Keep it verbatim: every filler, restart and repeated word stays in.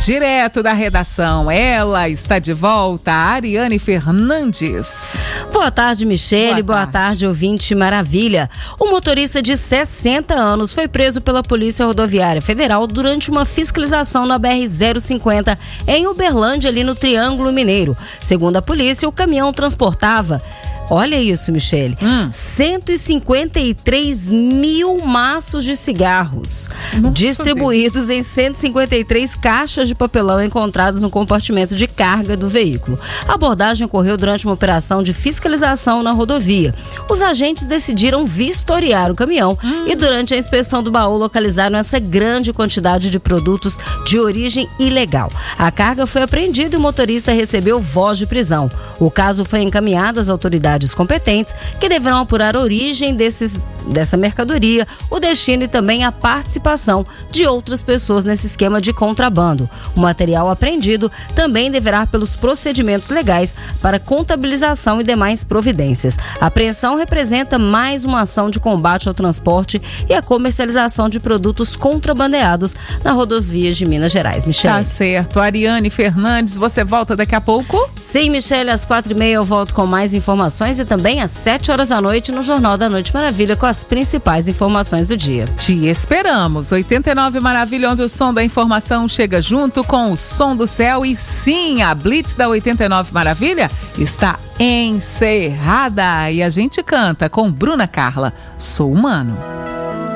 Direto da redação, ela está de volta, a Ariane Fernandes. Boa tarde, Michele. Boa, Boa tarde, tarde ouvinte maravilha. O motorista de sessenta anos foi preso pela Polícia Rodoviária Federal durante uma fiscalização na B R zero cinquenta em Uberlândia, ali no Triângulo Mineiro. Segundo a polícia, o caminhão transportava... Olha isso, Michele. Hum. cento e cinquenta e três mil maços de cigarros. Nossa, distribuídos Deus. Em cento e cinquenta e três caixas de papelão encontradas no compartimento de carga do veículo. A abordagem ocorreu durante uma operação de fiscalização na rodovia. Os agentes decidiram vistoriar o caminhão hum. e durante a inspeção do baú localizaram essa grande quantidade de produtos de origem ilegal. A carga foi apreendida e o motorista recebeu voz de prisão. O caso foi encaminhado às autoridades competentes, que deverão apurar a origem desses, dessa mercadoria, o destino e também a participação de outras pessoas nesse esquema de contrabando. O material apreendido também deverá pelos procedimentos legais para contabilização e demais providências. A apreensão representa mais uma ação de combate ao transporte e à comercialização de produtos contrabandeados na rodovias de Minas Gerais. Michele. Tá certo. Ariane Fernandes, você volta daqui a pouco? Sim, Michele, às quatro e meia eu volto com mais informações e também às sete horas da noite no Jornal da Noite Maravilha com as principais informações do dia. Te esperamos. oitenta e nove Maravilha, onde o som da informação chega junto com o som do céu. E sim, a Blitz da oitenta e nove Maravilha está encerrada. E a gente canta com Bruna Carla, Sou Humano.